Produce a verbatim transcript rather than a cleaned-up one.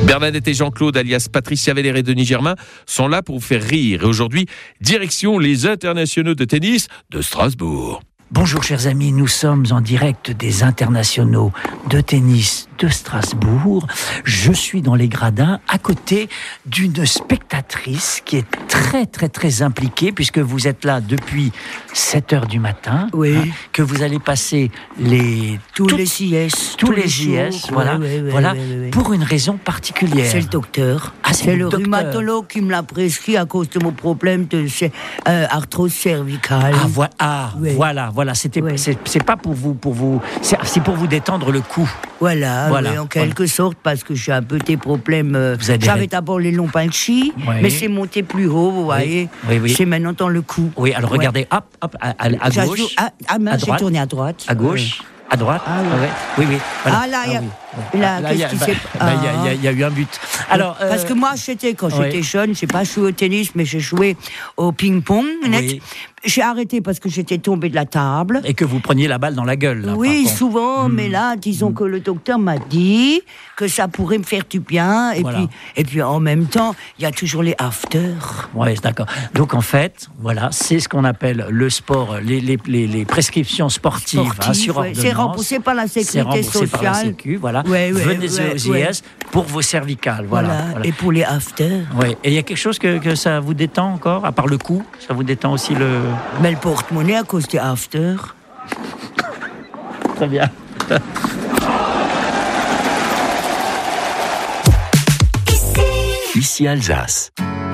Bernadette et Jean-Claude, alias Patricia Veller et Denis Germain, sont là pour vous faire rire. Et aujourd'hui, direction les internationaux de tennis de Strasbourg. Bonjour chers amis, nous sommes en direct des internationaux de tennis de Strasbourg. Je suis dans les gradins à côté d'une spectatrice qui est très très très impliquée puisque vous êtes là depuis sept heures du matin, oui. hein, que vous allez passer les tous toutes, les J S, tous, tous les les J S, jours, voilà, oui, oui, oui, voilà, oui, oui, oui. pour une raison particulière. C'est le docteur. Ah, c'est c'est le le docteur. rhumatologue qui me l'a prescrit à cause de mon problème de euh, arthrose cervicale. Ah, vo- ah oui. voilà, voilà, c'était Oui. c'est, c'est pas pour vous pour vous c'est, c'est pour vous détendre le cou. Voilà, Voilà, oui, en quelque voilà. sorte, parce que j'ai un peu des problèmes. euh, Vous avez des J'avais ré- d'abord les longs pinchis, Oui. mais c'est monté plus haut, vous voyez. oui, oui. C'est maintenant dans le cou. Oui, alors Ouais. regardez, hop, hop, à, à, à J'ajoute- gauche, Ah, ah, mince, à j'ai droite. tourné à droite. à gauche, à droite. Ah, oui. ouais. Oui, oui. Voilà. Ah, là, il y a- oui. là, Ah, qu'est-ce il y a- qui bah, s'est- bah, il y a- Ah. il y a- il y a eu un but. Alors, euh, Parce que moi, j'étais, quand ouais. j'étais jeune, j'ai pas joué au tennis, mais j'ai joué au ping-pong. net. Oui. J'ai arrêté parce que j'étais tombée de la table. et que vous preniez la balle dans la gueule. Là, Oui, par contre. souvent, mais là, disons que le docteur m'a dit que ça pourrait me faire du bien. Et, Voilà. puis, et puis, en même temps, il y a toujours les afters. Ouais, d'accord. Donc en fait, voilà, c'est ce qu'on appelle le sport, les, les, les, les prescriptions sportives, hein, Sportifs, sur ouais. ordonnance. C'est remboursé par la C'est sécurité remboursé par la sociale. Sécu, voilà. Ouais, ouais, Venez ouais, aux J S ouais. pour vos cervicales, voilà. Voilà. voilà. Et pour les afters, Ouais. Et il y a quelque chose que, que ça vous détend encore, à part le cou, ça vous détend aussi le. mais le porte-monnaie à cause des afters. Très bien. Ici Alsace.